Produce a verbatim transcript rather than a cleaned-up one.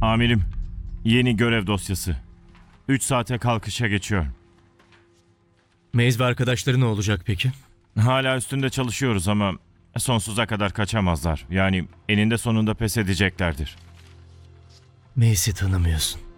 Amirim, yeni görev dosyası. Üç saate kalkışa geçiyor. Maze ve arkadaşları ne olacak peki? Hala üstünde çalışıyoruz ama sonsuza kadar kaçamazlar. Yani eninde sonunda pes edeceklerdir. Maze'i tanımıyorsun.